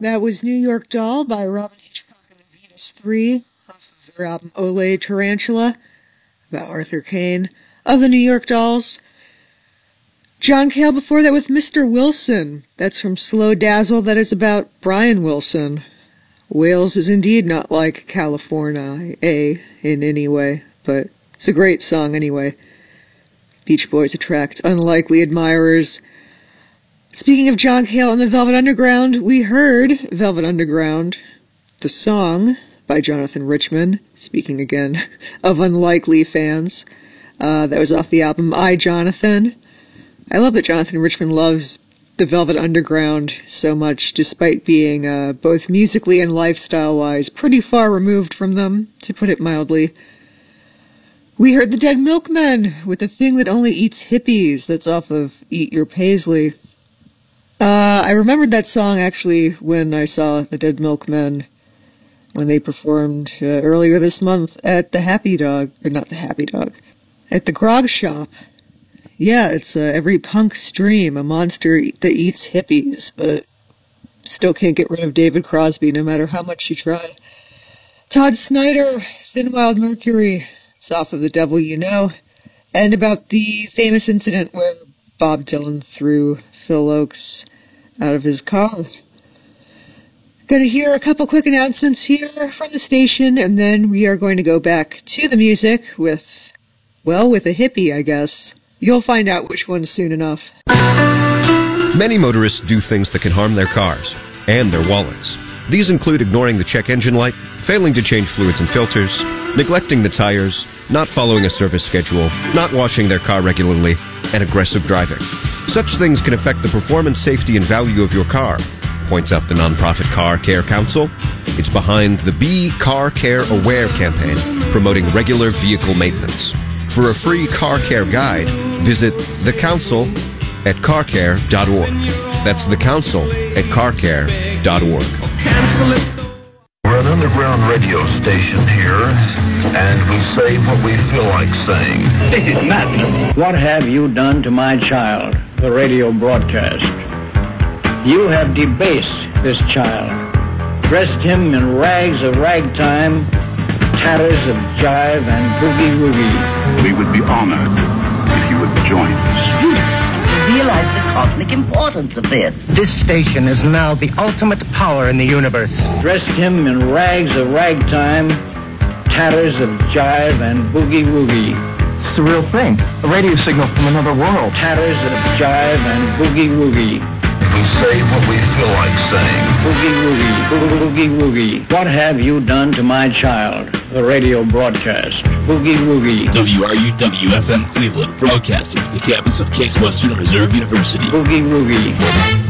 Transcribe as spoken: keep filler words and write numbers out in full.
That was New York Doll by Robin Hitchcock and the Venus Three, off of their album Ole Tarantula, about Arthur Kane of the New York Dolls. John Cale before that with Mister Wilson. That's from Slow Dazzle. That is about Brian Wilson. Wales is indeed not like California, A, in any way, but it's a great song anyway. Beach Boys attract unlikely admirers. Speaking of John Cale and the Velvet Underground, we heard Velvet Underground, the song by Jonathan Richman, speaking again of unlikely fans. Uh, that was off the album I, Jonathan. I love that Jonathan Richman loves the Velvet Underground so much, despite being uh, both musically and lifestyle-wise pretty far removed from them, to put it mildly. We heard the Dead Milkmen with The Thing That Only Eats Hippies. That's off of Eat Your Paisley. Uh, I remembered that song, actually, when I saw the Dead Milkmen, when they performed uh, earlier this month at the Happy Dog, or not the Happy Dog, at the Grog Shop. Yeah, it's uh, every punk's dream, a monster that eats hippies, but still can't get rid of David Crosby no matter how much you try. Todd Snyder, Thin Wild Mercury, it's off of The Devil You Know, and about the famous incident where Bob Dylan threw Phil Oakes out of his car. Gonna hear a couple quick announcements here from the station, and then we are going to go back to the music with, well, with a hippie, I guess. You'll find out which one soon enough. Many motorists do things that can harm their cars and their wallets. These include ignoring the check engine light, failing to change fluids and filters, neglecting the tires, not following a service schedule, not washing their car regularly, and aggressive driving. Such things can affect the performance, safety, and value of your car, points out the nonprofit Car Care Council. It's behind the Be Car Care Aware campaign, promoting regular vehicle maintenance. For a free car care guide, visit the council at car care dot org. That's the council at car care dot org. We're an underground radio station here, and we say what we feel like saying. This is madness. What have you done to my child, the radio broadcast? You have debased this child, dressed him in rags of ragtime, tatters of jive and boogie-woogie. We would be honored if you would join us. You realize the cosmic importance of this. This station is now the ultimate power in the universe. Dressed him in rags of ragtime, tatters of jive and boogie-woogie. It's the real thing. A radio signal from another world. Tatters of jive and boogie-woogie. We say what we feel like saying. Boogie-woogie, boogie-woogie. What have you done to my child, the radio broadcast? Boogie-woogie. W R U W F M Cleveland, broadcasting from the campus of Case Western Reserve University. Boogie-woogie.